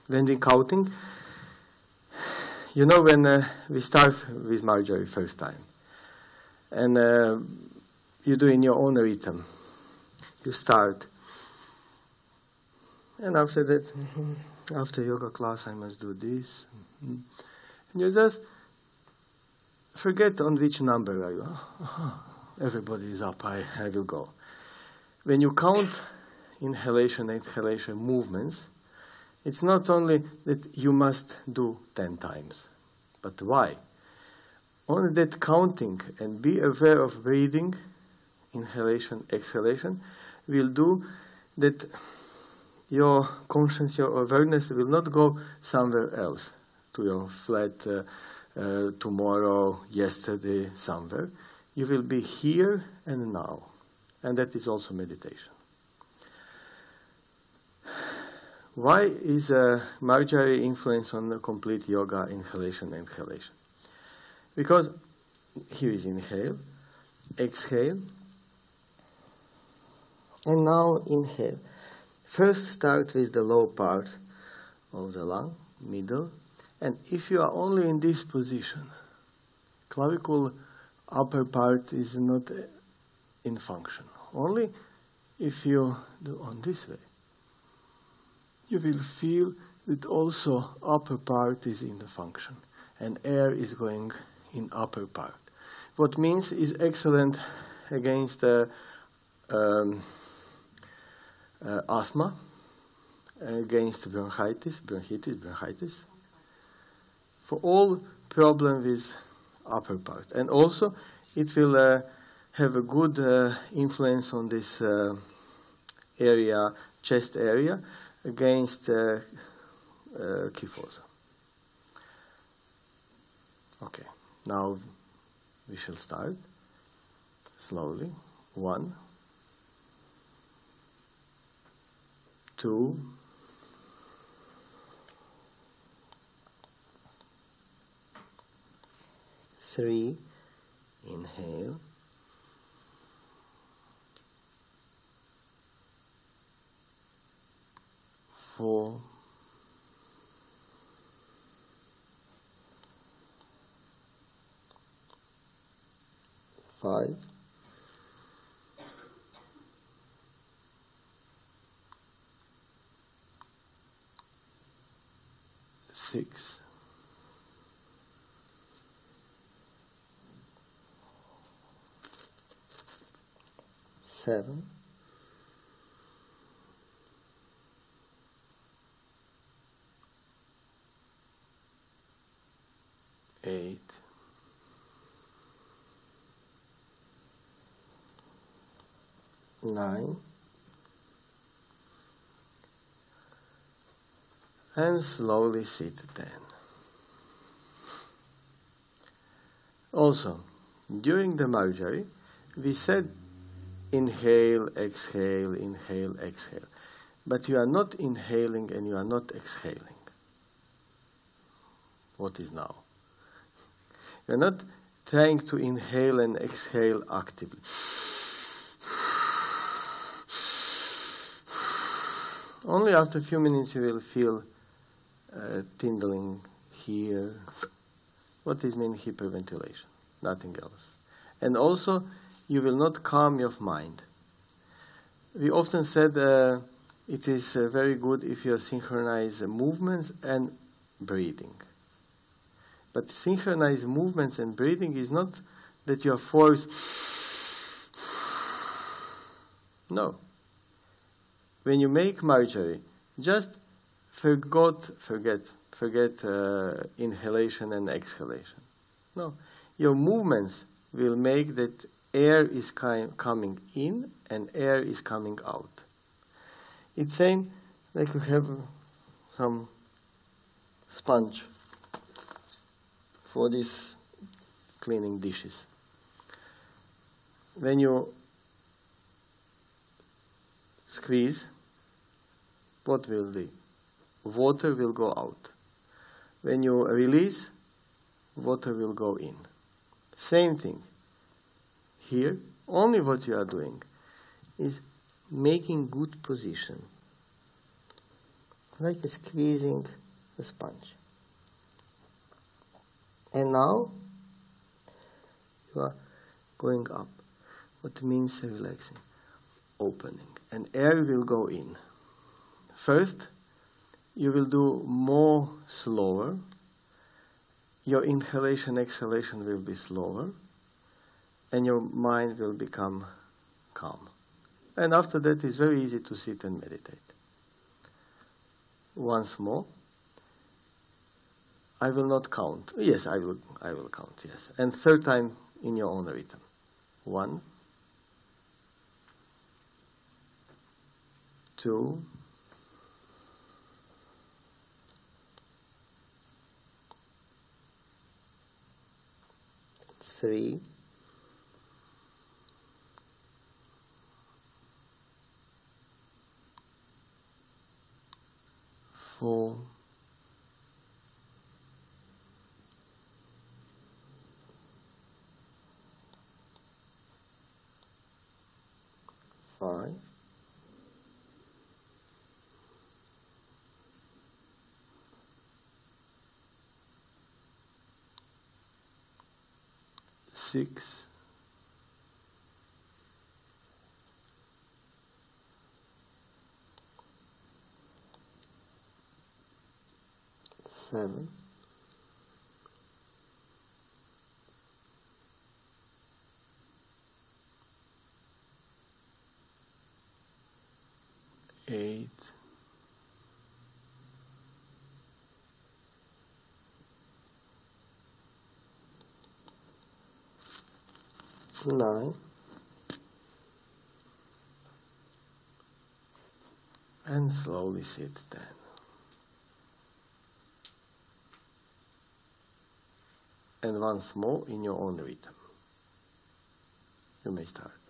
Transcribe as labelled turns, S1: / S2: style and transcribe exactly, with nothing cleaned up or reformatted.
S1: when we counting, you know when uh, we start with Marjorie first time, and uh, you do in your own rhythm. You start, and after that, after yoga class, I must do this. And you just forget on which number are you. Oh, everybody is up, I, I will go. When you count inhalation, exhalation movements, it's not only that you must do ten times, but why? Only that counting and be aware of breathing, inhalation, exhalation, will do that your conscience, your awareness will not go somewhere else, to your flat uh, uh, tomorrow, yesterday, somewhere. You will be here and now. And that is also meditation. Why is uh, Marjorie influence on the complete yoga, inhalation, exhalation? Because here is inhale, exhale, and now inhale. First start with the low part of the lung, middle, and if you are only in this position, clavicle upper part is not in function. Only if you do on this way, you will feel that also upper part is in the function, and air is going in upper part. What means is excellent against uh, um, uh, asthma, against bronchitis, bronchitis, bronchitis, for all problem with upper part. And also it will uh, have a good uh, influence on this uh, area, chest area, against uh, uh, kyphosis. Okay, now we shall start slowly. One, two, three, inhale, four, five, six, seven, eight, nine, and slowly sit ten. Also, during the Marjorie, we said inhale, exhale, inhale, exhale. But you are not inhaling and you are not exhaling. What is now? You are not trying to inhale and exhale actively. Only after a few minutes you will feel uh, tingling here. What is mean hyperventilation? Nothing else. And also, you will not calm your mind. We often said uh, it is uh, very good if you synchronize uh, movements and breathing. But synchronize movements and breathing is not that you are forced. No. When you make Marjorie, just forgot, forget, forget uh, inhalation and exhalation. No. Your movements will make that air is coming in and air is coming out. It's same like you have some sponge for this cleaning dishes. When you squeeze, what will be? Water will go out. When you release, water will go in. Same thing. Here, only what you are doing is making good position. Like squeezing a sponge. And now you are going up. What means relaxing? Opening. And air will go in. First, you will do more slower. Your inhalation, exhalation will be slower. And your mind will become calm. And after that, it's very easy to sit and meditate. Once more. I will not count. Yes, I will, I will count, yes. And third time in your own rhythm. One, two, three, four, five, six, seven, eight, nine, and slowly sit then. And once more in your own rhythm. You may start.